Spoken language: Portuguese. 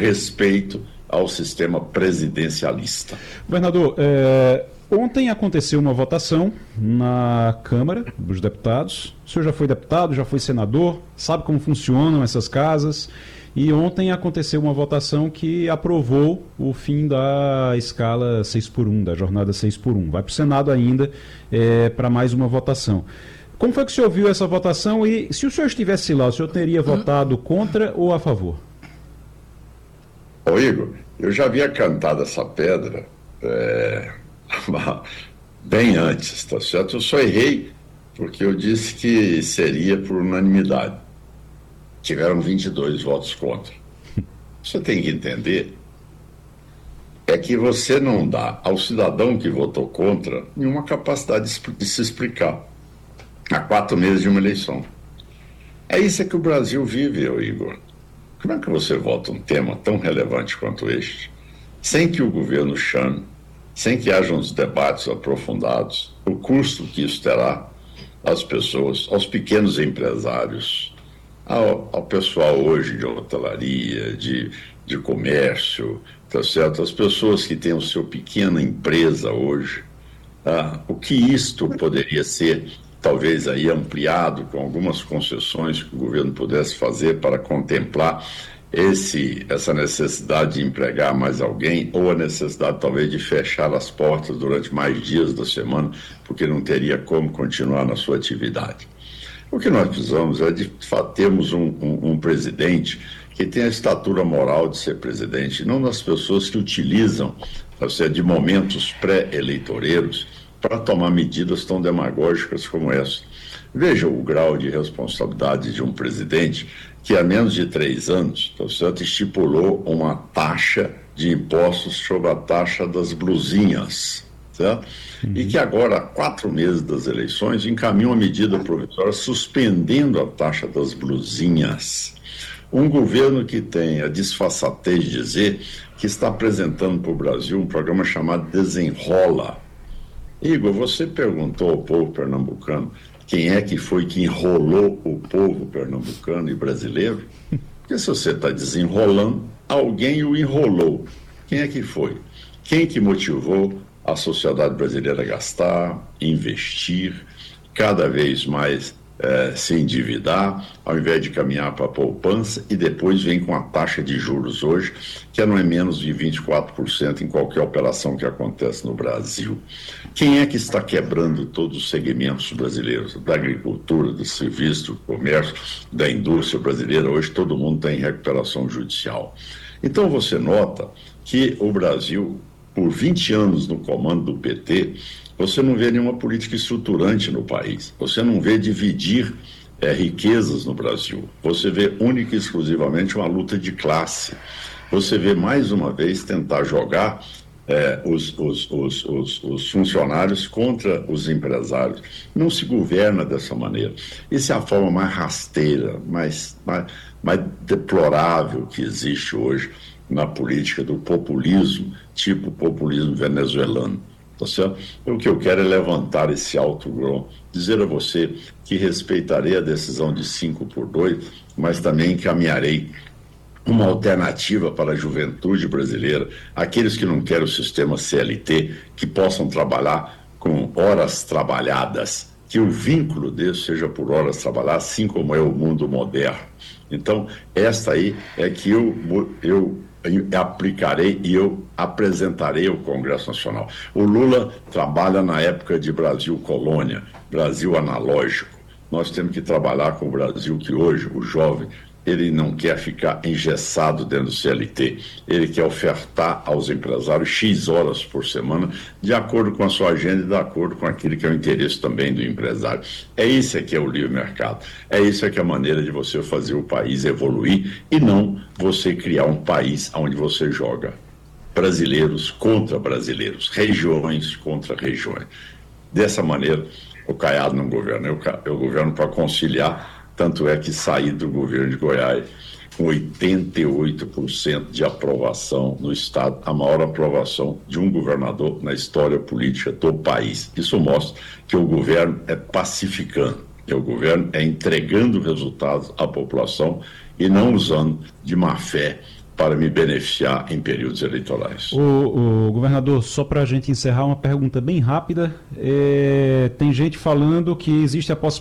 respeito ao sistema presidencialista. Governador, ontem aconteceu uma votação na Câmara dos Deputados. O senhor já foi deputado, já foi senador, sabe como funcionam essas casas. E ontem aconteceu uma votação que aprovou o fim da escala 6x1, da jornada 6x1. Vai para o Senado ainda para mais uma votação. Como foi que o senhor viu essa votação e se o senhor estivesse lá, o senhor teria votado contra ou a favor? Ô Igor, eu já havia cantado essa pedra bem antes, tá certo? Eu só errei porque eu disse que seria por unanimidade. Tiveram 22 votos contra. Você tem que entender é que você não dá ao cidadão que votou contra nenhuma capacidade de se explicar há 4 meses de uma eleição. É isso que o Brasil vive, Igor. Como é que você vota um tema tão relevante quanto este, sem que o governo chame, sem que haja uns debates aprofundados, o custo que isso terá às pessoas, aos pequenos empresários, ao pessoal hoje de hotelaria, de comércio, tá certo? As pessoas que têm o seu pequena empresa hoje, o que isto poderia ser, talvez aí ampliado com algumas concessões que o governo pudesse fazer para contemplar essa necessidade de empregar mais alguém, ou a necessidade talvez de fechar as portas durante mais dias da semana, porque não teria como continuar na sua atividade. O que nós precisamos é de termos um presidente que tenha a estatura moral de ser presidente, não das pessoas que utilizam, de momentos pré-eleitoreiros para tomar medidas tão demagógicas como essa. Veja o grau de responsabilidade de um presidente que há menos de 3 anos, estipulou uma taxa de impostos sobre a taxa das blusinhas, certo? E que agora, há 4 meses das eleições, encaminha uma medida provisória suspendendo a taxa das blusinhas. Um governo que tem a disfarçatez de dizer que está apresentando para o Brasil um programa chamado Desenrola. Igor, você perguntou ao povo pernambucano quem é que foi que enrolou o povo pernambucano e brasileiro? Porque se você está desenrolando, alguém o enrolou. Quem é que foi? Quem que motivou a sociedade brasileira a gastar, investir, cada vez mais se endividar, ao invés de caminhar para a poupança, e depois vem com a taxa de juros hoje, que não é menos de 24% em qualquer operação que acontece no Brasil. Quem é que está quebrando todos os segmentos brasileiros? Da agricultura, do serviço, do comércio, da indústria brasileira. Hoje todo mundo está em recuperação judicial. Então você nota que o Brasil, por 20 anos no comando do PT, você não vê nenhuma política estruturante no país. Você não vê dividir riquezas no Brasil. Você vê única e exclusivamente uma luta de classe. Você vê, mais uma vez, tentar jogar os funcionários contra os empresários. Não se governa dessa maneira. Essa é a forma mais rasteira, mais deplorável que existe hoje na política do populismo, tipo populismo venezuelano. Tá certo? O que eu quero é levantar esse alto grão, dizer a você que respeitarei a decisão de 5-2, mas também encaminharei uma alternativa para a juventude brasileira, aqueles que não querem o sistema CLT, que possam trabalhar com horas trabalhadas, que o vínculo desse seja por horas trabalhadas, assim como é o mundo moderno. Então, esta aí é que eu aplicarei e eu apresentarei ao Congresso Nacional. O Lula trabalha na época de Brasil colônia, Brasil analógico. Nós temos que trabalhar com o Brasil que hoje, o jovem, ele não quer ficar engessado dentro do CLT, ele quer ofertar aos empresários X horas por semana, de acordo com a sua agenda e de acordo com aquilo que é o interesse também do empresário. É isso que é o livre mercado, é isso que é a maneira de você fazer o país evoluir e não você criar um país onde você joga brasileiros contra brasileiros, regiões contra regiões. Dessa maneira, o Caiado não governa, eu governo para conciliar. Tanto é que saí do governo de Goiás com 88% de aprovação no Estado, a maior aprovação de um governador na história política do país. Isso mostra que o governo é pacificando, que o governo é entregando resultados à população e não usando de má fé para me beneficiar em períodos eleitorais. O governador, só para a gente encerrar, uma pergunta bem rápida. Tem gente falando que existe a